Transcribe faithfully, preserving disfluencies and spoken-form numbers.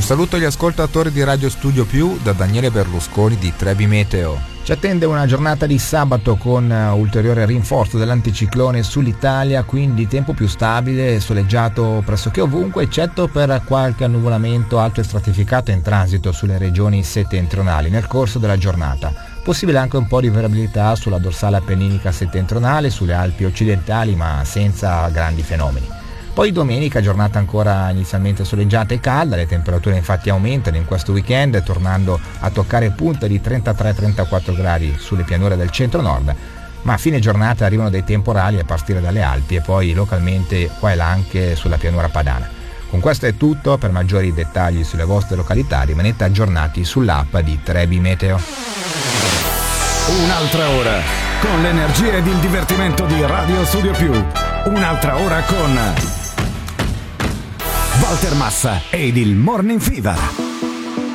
Un saluto agli ascoltatori di Radio Studio Più da Daniele Berlusconi di Trebi Meteo. Ci attende una giornata di sabato con ulteriore rinforzo dell'anticiclone sull'Italia, quindi tempo più stabile, soleggiato pressoché ovunque, eccetto per qualche annuvolamento alto e stratificato in transito sulle regioni settentrionali nel corso della giornata. Possibile anche un po' di variabilità sulla dorsale appenninica settentrionale, sulle Alpi occidentali, ma senza grandi fenomeni. Poi domenica, giornata ancora inizialmente soleggiata e calda, le temperature infatti aumentano in questo weekend, tornando a toccare punte di trentatré trentaquattro gradi sulle pianure del centro-nord, ma a fine giornata arrivano dei temporali a partire dalle Alpi e poi localmente qua e là anche sulla pianura padana. Con questo è tutto, per maggiori dettagli sulle vostre località rimanete aggiornati sull'app di Trebi Meteo. Un'altra ora con l'energia ed il divertimento di Radio Studio Più. Un'altra ora con Walter Massa ed il Morning Fever.